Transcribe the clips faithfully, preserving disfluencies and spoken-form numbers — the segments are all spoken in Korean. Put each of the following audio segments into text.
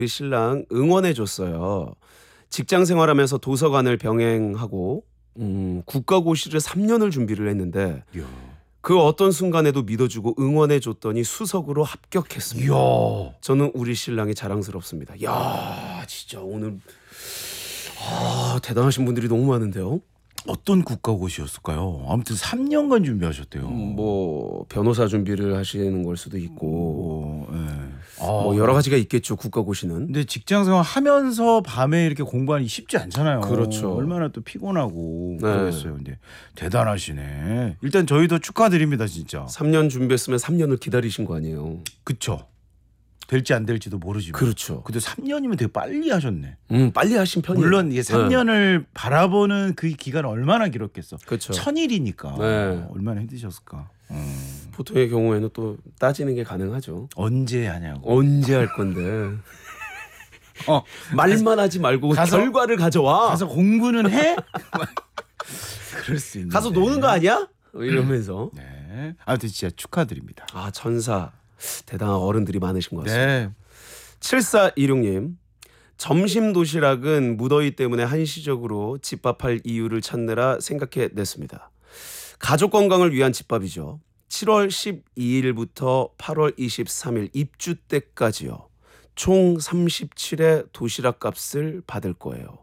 우리 신랑 응원해줬어요. 직장 생활하면서 도서관을 병행하고 음, 국가고시를 삼 년을 준비를 했는데 이야. 그 어떤 순간에도 믿어주고 응원해줬더니 수석으로 합격했습니다. 이야. 저는 우리 신랑이 자랑스럽습니다. 야, 진짜 오늘 아, 대단하신 분들이 너무 많은데요. 어떤 국가고시였을까요? 아무튼 삼 년간 준비하셨대요. 음, 뭐 변호사 준비를 하시는 걸 수도 있고 오, 네. 아, 뭐 여러 가지가 있겠죠. 국가고시는. 근데 직장생활 하면서 밤에 이렇게 공부하기 쉽지 않잖아요. 그렇죠. 얼마나 또 피곤하고 네. 그러겠어요. 근데 대단하시네. 일단 저희도 축하드립니다, 진짜. 삼 년 준비했으면 삼 년을 기다리신 거 아니에요. 그쵸? 될지 안 될지도 모르지만. 그렇죠. 근데 삼 년이면 되게 빨리 하셨네. 음, 빨리 하신 편이에요. 물론 이게 삼 네. 년을 바라보는 그 기간은 얼마나 길었겠어. 그렇죠. 천일이니까 네. 얼마나 힘드셨을까. 음. 보통의 경우에는 또 따지는 게 가능하죠. 언제 하냐고. 언제 할 건데. 어, 말만 하지 말고 가서- 결과를 가져와. 가서 공부는 해? 그럴 수 있는. 가서 노는 거 아니야? 이러면서. 네. 아무튼 진짜 축하드립니다. 아, 천사. 대단한 어른들이 많으신 것 같습니다. 네. 칠사이육 님. 점심 도시락은 무더위 때문에 한시적으로 집밥할 이유를 찾느라 생각해냈습니다. 가족 건강을 위한 집밥이죠. 칠월 십이일부터 팔월 이십삼일 입주 때까지요. 총 삼십칠 회 도시락 값을 받을 거예요.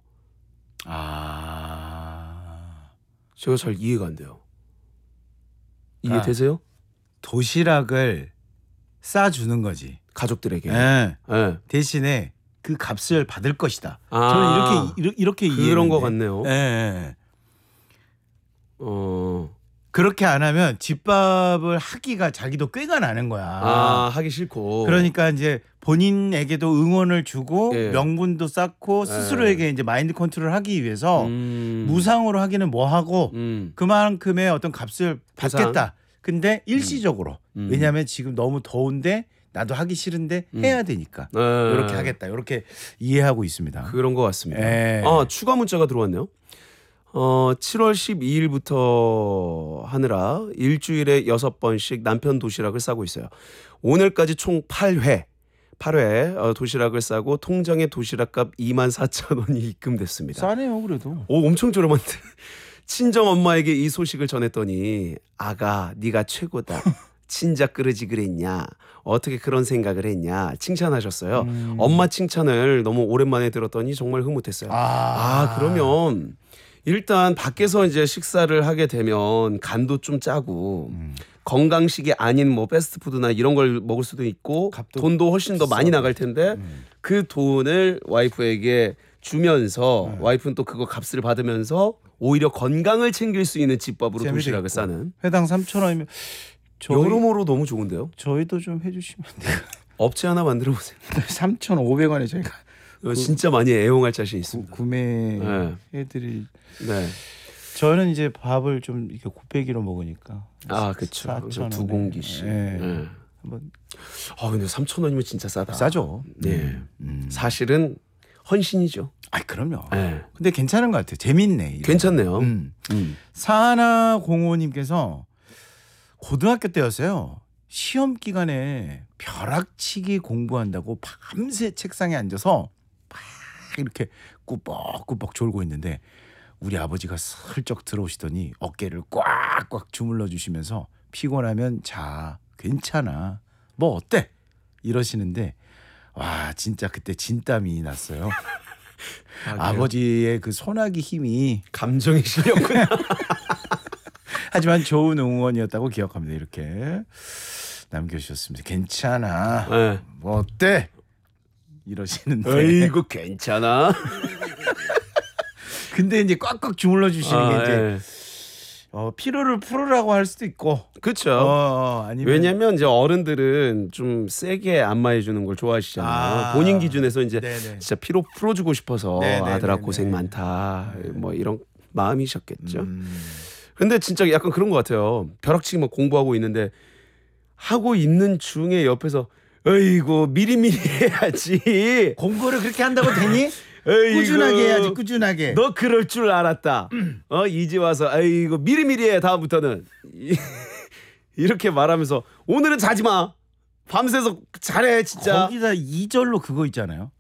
아. 제가 잘 이해가 안 돼요. 아. 이해되세요? 도시락을 싸주는 거지. 가족들에게. 네. 네. 대신에 그 값을 받을 것이다. 아, 저는 이렇게 이렇게, 이렇게 그런 이해했는데. 것 같네요. 네, 네. 어, 그렇게 안 하면 집밥을 하기가 자기도 꾀가 나는 거야. 아, 하기 싫고. 그러니까 이제 본인에게도 응원을 주고 예. 명분도 쌓고 스스로에게 이제 마인드 컨트롤을 하기 위해서 음, 무상으로 하기는 뭐 하고 음, 그만큼의 어떤 값을 보상. 받겠다. 근데 일시적으로. 음. 왜냐하면 지금 너무 더운데 나도 하기 싫은데 해야 되니까. 네. 이렇게 하겠다. 이렇게 이해하고 있습니다. 그런 것 같습니다. 예. 아, 추가 문자가 들어왔네요. 어, 칠월 십이일부터 하느라 일주일에 여섯 번씩 남편 도시락을 싸고 있어요. 오늘까지 총 팔 회. 팔 회 어, 도시락을 싸고 통장에 도시락값 이만 사천 원이 입금됐습니다. 싸네요, 그래도. 오, 엄청 저렴한데. 친정 엄마에게 이 소식을 전했더니 아가 네가 최고다. 진작 그러지 그랬냐. 어떻게 그런 생각을 했냐. 칭찬하셨어요. 음. 엄마 칭찬을 너무 오랜만에 들었더니 정말 흐뭇했어요. 아, 아, 그러면 일단 밖에서 이제 식사를 하게 되면 간도 좀 짜고 음. 건강식이 아닌 뭐 패스트푸드나 이런 걸 먹을 수도 있고 값도 돈도 훨씬 더 많이 나갈 텐데 음. 그 돈을 와이프에게 주면서 음. 와이프는 또 그거 값을 받으면서 오히려 건강을 챙길 수 있는 집밥으로 재미도 도시락을 있고. 싸는 회당 삼천 원이면 저희, 여러모로 너무 좋은데요. 저희도 좀 해주시면 돼요. 업체 하나 만들어 보세요. 삼천오백 원에 저희가 어, 진짜 많이 애용할 자신 구, 있습니다. 구매해드릴. 네. 저는 이제 밥을 좀 이렇게 곱빼기로 먹으니까. 아, 그렇죠. 사천 두 원에. 공기씩. 예. 네. 한번 아, 근데 삼천 원이면 진짜 싸다. 싸죠. 네. 음. 사실은 헌신이죠. 아, 그럼요. 네. 근데 괜찮은 것 같아요. 재밌네. 이거. 괜찮네요. 음. 음. 사하나공호님께서 고등학교 때였어요. 시험 기간에 벼락치기 공부한다고 밤새 책상에 앉아서 막 이렇게 꾸벅꾸벅 졸고 있는데 우리 아버지가 슬쩍 들어오시더니 어깨를 꽉꽉 주물러 주시면서 피곤하면 자, 괜찮아, 뭐 어때? 이러시는데 와, 진짜 그때 진땀이 났어요. 아, 아버지의 그 소나기 힘이 감정이 실렸구나. 하지만 좋은 응원이었다고 기억합니다. 이렇게 남겨주셨습니다. 괜찮아. 네. 뭐 어때? 이러시는데. 어이구 괜찮아. 근데 이제 꽉꽉 주물러 주시는 아, 게 이제 예. 어, 피로를 풀으라고 할 수도 있고. 그렇죠. 어, 아니면 왜냐면 이제 어른들은 좀 세게 안마해 주는 걸 좋아하시잖아요. 아. 본인 기준에서 이제 네네. 진짜 피로 풀어주고 싶어서 네네네네. 아들아 고생 많다 뭐 이런 마음이셨겠죠. 음. 근데 진짜 약간 그런 것 같아요. 벼락치기 막 공부하고 있는데 하고 있는 중에 옆에서 어이구 미리미리 해야지. 공부를 그렇게 한다고 되니? 어이구, 꾸준하게 해야지. 꾸준하게. 너 그럴 줄 알았다. 어 이제 와서 아이고 미리미리 해 다음부터는 이렇게 말하면서 오늘은 자지 마. 밤새서 잘해 진짜. 거기다 이 절로 그거 있잖아요.